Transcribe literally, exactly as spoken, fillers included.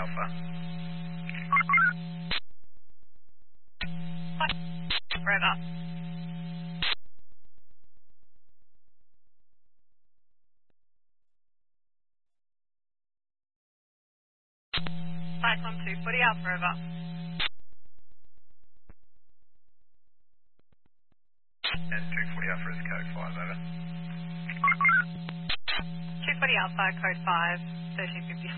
Alpha. Forever. Five one two forty out forever. And two forty Alpha is code five, over. Two forty Alpha, code five, thirteen fifty.